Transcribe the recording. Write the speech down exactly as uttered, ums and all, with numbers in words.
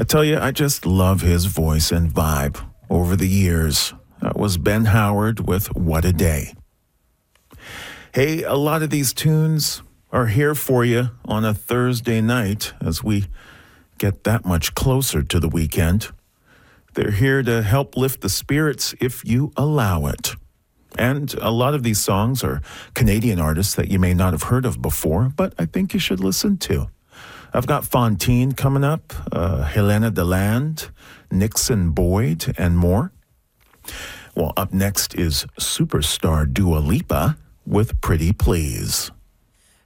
tell you, I just love his voice and vibe over the years. That was Ben Howard with What a Day. Hey, a lot of these tunes are here for you on a Thursday night as we get that much closer to the weekend. They're here to help lift the spirits if you allow it. And a lot of these songs are Canadian artists that you may not have heard of before, but I think you should listen to. I've got Fontaine coming up, uh, Helena DeLand, Nixon Boyd, and more. Well, up next is superstar Dua Lipa with Pretty Please.